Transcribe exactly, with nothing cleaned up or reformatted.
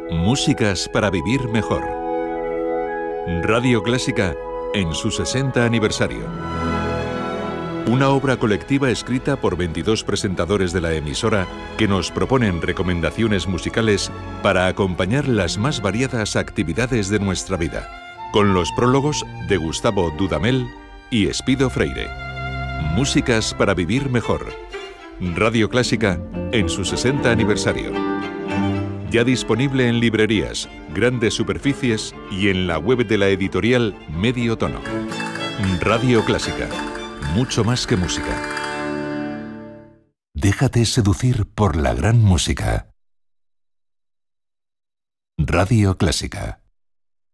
Músicas para vivir mejor. Radio Clásica en su sesenta aniversario. Una obra colectiva escrita por veintidós presentadores de la emisora que nos proponen recomendaciones musicales para acompañar las más variadas actividades de nuestra vida, con los prólogos de Gustavo Dudamel y Espido Freire. Músicas para vivir mejor. Radio Clásica en su sesenta aniversario. Ya disponible en librerías, grandes superficies y en la web de la editorial Medio Tono. Radio Clásica. Mucho más que música. Déjate seducir por la gran música. Radio Clásica.